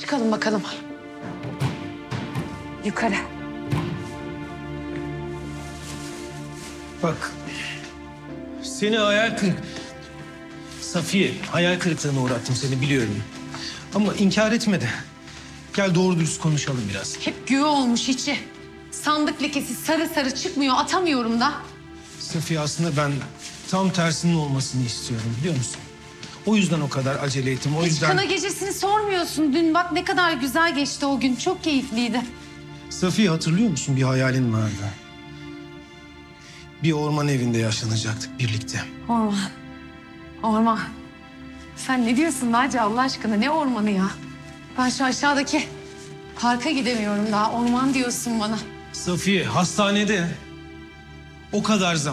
Çıkalım bakalım. Yukarı. Bak, seni Safiye, hayal kırıklığına uğrattım seni biliyorum. Ama inkar etme de. Gel doğru dürüst konuşalım biraz. Hep güve olmuş içi. Sandık lekesi sarı sarı çıkmıyor, atamıyorum da. Safiye, aslında ben tam tersinin olmasını istiyorum biliyor musun? O yüzden o kadar acele ettim. O Hiç yüzden... kına gecesini sormuyorsun. Dün bak ne kadar güzel geçti o gün. Çok keyifliydi. Safiye, hatırlıyor musun, bir hayalin vardı. Bir orman evinde yaşlanacaktık birlikte. Orman. Orman. Sen ne diyorsun Naci Allah aşkına? Ne ormanı ya? Ben şu aşağıdaki parka gidemiyorum daha. Orman diyorsun bana. Safiye, hastanede o kadar zaman...